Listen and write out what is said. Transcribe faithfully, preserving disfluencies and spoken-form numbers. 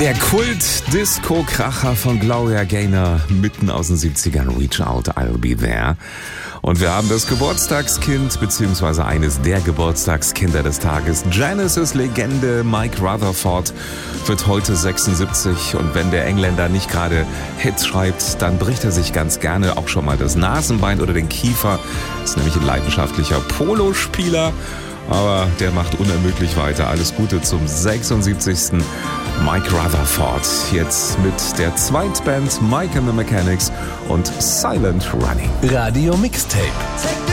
Der Kult-Disco-Kracher von Gloria Gaynor, mitten aus den siebzigern, Reach Out, I'll Be There. Und wir haben das Geburtstagskind, beziehungsweise eines der Geburtstagskinder des Tages. Genesis-Legende Mike Rutherford wird heute sechsundsiebzig. Und wenn der Engländer nicht gerade Hits schreibt, dann bricht er sich ganz gerne auch schon mal das Nasenbein oder den Kiefer. Ist nämlich ein leidenschaftlicher Polospieler. Aber der macht unermüdlich weiter. Alles Gute zum sechsundsiebzigsten Mike Rutherford. Jetzt mit der Zweitband Mike and the Mechanics und Silent Running. Radio Mixtape.